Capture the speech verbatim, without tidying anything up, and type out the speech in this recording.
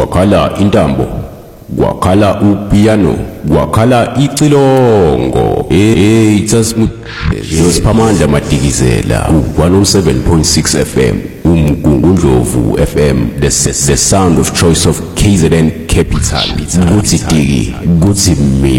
kwakhala intambo, kwakhala upiano, kwakhala icilongo. Hey, it's a smooth Yosiphamandla Madikizela, one oh seven point six F M, uMgungundlovu F M, the, the sound of choice of K Z N Capital. Guthi Diki, Guthi Mi.